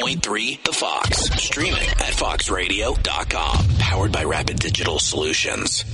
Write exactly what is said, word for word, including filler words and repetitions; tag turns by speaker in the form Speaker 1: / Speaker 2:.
Speaker 1: point three The Fox. Streaming at fox radio dot com. Powered by Rapid Digital Solutions.